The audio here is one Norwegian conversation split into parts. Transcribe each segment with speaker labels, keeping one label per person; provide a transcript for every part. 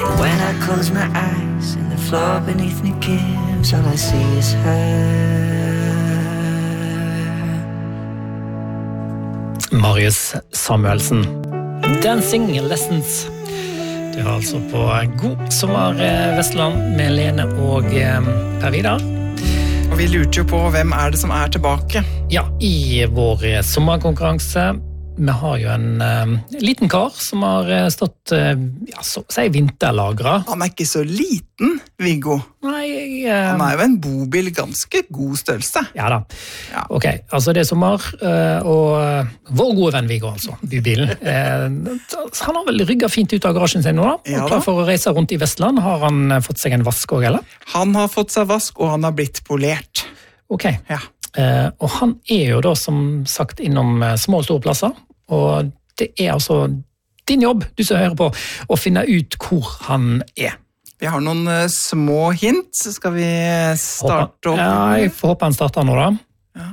Speaker 1: When I close my eyes and the floor beneath me gives, all I see is her.
Speaker 2: Marius Samuelsen. Dancing Lessons. Du har altså på God sommer Vestland med Lene og Per Vidar.
Speaker 3: Og vi lurte jo på hvem det som tilbake.
Speaker 2: Ja, i vår sommerkonkurranse. Vi har jo en liten kar som har stått, ja, så å si vinterlagret.
Speaker 3: Han ikke så liten, Viggo.
Speaker 2: Nei,
Speaker 3: han jo en bobil, ganske god størrelse.
Speaker 2: Ja da.
Speaker 3: Ja.
Speaker 2: Ok, altså det sommer, og vår gode venn Viggo, altså, bybilen. Han har vel rygget fint ut av garasjen sin nå da,
Speaker 3: ja,
Speaker 2: og klar for å reise rundt i Vestland. Har han fått seg en vask også, eller?
Speaker 3: Han har fått seg vask, og han har blitt polert.
Speaker 2: Ok,
Speaker 3: ja.
Speaker 2: Og han jo da som sagt innom små og store plasser, og det altså din jobb, du som hører på, å finne ut hvor han
Speaker 3: Vi har noen små hint, så skal vi starte opp?
Speaker 2: Ja, jeg får håpe han starter nå da.
Speaker 3: Ja.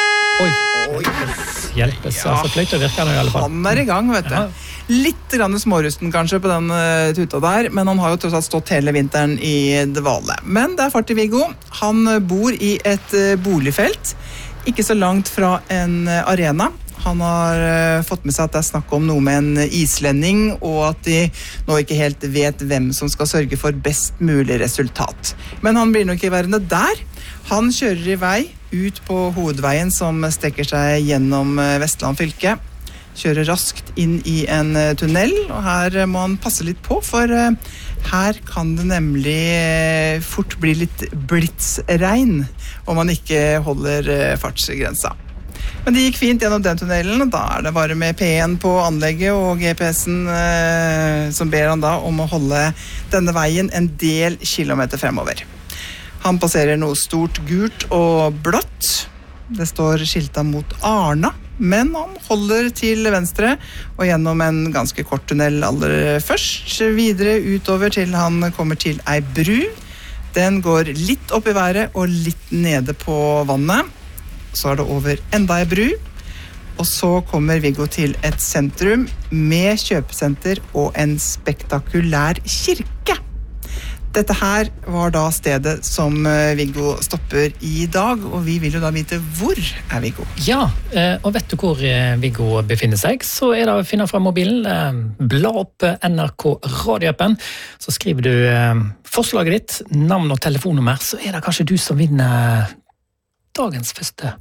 Speaker 2: Oi, hjelpes, ja. Altså fløyta virker nå i alle fall.
Speaker 3: Han i gang, vet du. Ja. Litt grann smårusten kanskje på den tuta der, men han har jo tross alt stått hele vinteren i dvale. Men det fart i Viggo. Han bor i et boligfelt, ikke så langt fra en arena. Han har fått med seg at det snakk om noe med en islending, og at de nå ikke helt vet hvem som skal sørge for best mulig resultat. Men han blir nok ikke værende der. Han kjører i vei ut på hovedveien som strekker seg gjennom Vestland fylke. Kjører raskt inn i en tunnel, og her må han passe litt på, for her kan det nemlig fort bli litt blitsregn om man ikke holder fartsgrensa. Men det gikk fint gjennom den tunnelen, og da det bare med P1 på anlegget og GPS-en som ber han da om å holde denne veien en del kilometer fremover. Han passerer noe stort gult og blått. Det står skiltet mot Arna, men han holder til venstre og gjennom en ganske kort tunnel aller først, videre utover til han kommer til ei bru. Den går litt opp i været og litt nede på vannet. Så det over enda ei bru, og så kommer Viggo til et sentrum med kjøpesenter og en spektakulær kirke. Dette her var da stedet som Viggo stopper i dag, og vi vil jo da vite hvor Viggo.
Speaker 2: Ja, og vet du hvor Viggo befinner seg, så det å finne fra mobilen. Bla opp NRK radioappen, så skriver du forslaget ditt, navn og telefonnummer, så det kanskje du som vinner dagens første